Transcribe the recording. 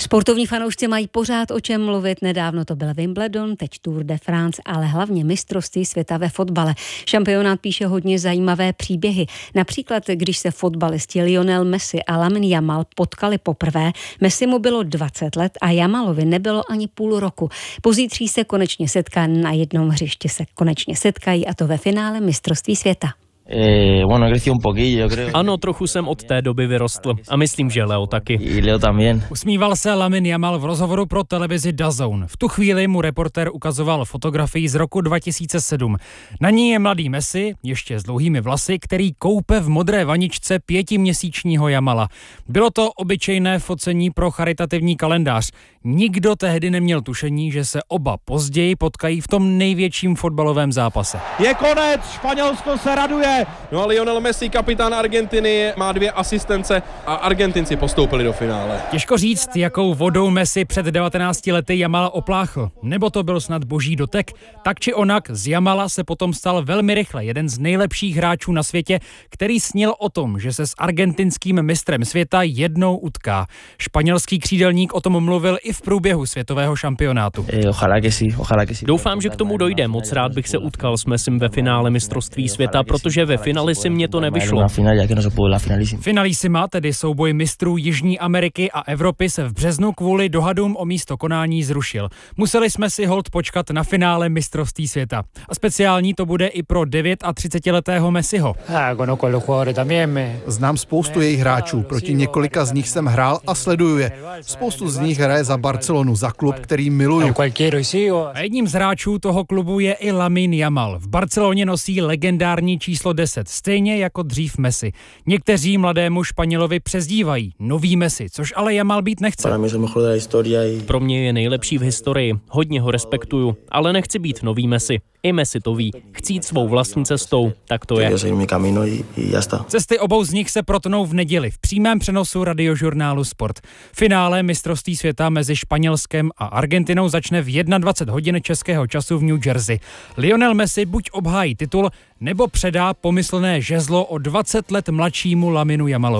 Sportovní fanoušci mají pořád o čem mluvit. Nedávno to byl Wimbledon, teď Tour de France, ale hlavně mistrovství světa ve fotbale. Šampionát píše hodně zajímavé příběhy. Například, když se fotbalisti Lionel Messi a Lamine Yamal potkali poprvé, Messimu bylo 20 let a Yamalovi nebylo ani půl roku. Pozítří se konečně setká na jednom hřišti, setkají a to ve finále mistrovství světa. Ano, trochu jsem od té doby vyrostl a myslím, že Leo taky. Usmíval se Lamine Yamal v rozhovoru pro televizi DAZN. V tu chvíli mu reportér ukazoval fotografii z roku 2007. Na ní je mladý Messi, ještě s dlouhými vlasy, který koupe v modré vaničce 5měsíčního Yamala. Bylo to obyčejné focení pro charitativní kalendář. Nikdo tehdy neměl tušení, že se oba později potkají v tom největším fotbalovém zápase. Je konec, Španělsko se raduje. No a Lionel Messi, kapitán Argentiny, má 2 asistence a Argentinci postoupili do finále. Těžko říct, jakou vodou Messi před 19 lety Yamala opláchl. Nebo to byl snad boží dotek. Tak či onak, z Yamala se potom stal velmi rychle jeden z nejlepších hráčů na světě, který snil o tom, že se s argentinským mistrem světa jednou utká. Španělský křídelník o tom mluvil i v průběhu světového šampionátu. Doufám, že k tomu dojde. Moc rád bych se utkal s Messim ve finále mistrovství světa, protože ve finalisti mě to nevyšlo. Finalissima, tedy souboj mistrů Jižní Ameriky a Evropy, se v březnu kvůli dohadům o místo konání zrušil. Museli jsme si holt počkat na finále mistrovství světa. A speciální to bude i pro 39letého Messiho. Znám spoustu jejich hráčů, proti několika z nich jsem hrál a sleduju je. Spoustu z nich hraje za Barcelonu, za klub, který miluju. A jedním z hráčů toho klubu je i Lamine Yamal. V Barceloně nosí legendární číslo 10, stejně jako dřív Messi. Někteří mladému Španělovi přezdívají nový Messi, což ale Yamal být nechce. Pro mě je nejlepší v historii, hodně ho respektuju, ale nechci být nový Messi. I Messi to ví. Chci jít svou vlastní cestou, tak to je. Cesty obou z nich se protnou v neděli v přímém přenosu radiožurnálu Sport. Finále mistrovství světa mezi Španělskem a Argentinou začne v 21 hodin českého času v New Jersey. Lionel Messi buď obhájí titul, nebo předá pomyslné žezlo o 20 let mladšímu Laminu Yamalovi.